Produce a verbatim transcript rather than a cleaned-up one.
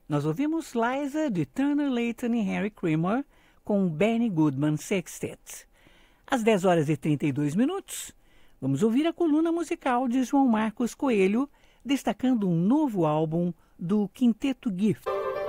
Nós ouvimos Liza, de Turner Layton e Harry Creamer, com o Benny Goodman Sextet. Às dez horas e trinta e dois minutos, vamos ouvir a coluna musical de João Marcos Coelho, destacando um novo álbum do Quinteto Gift.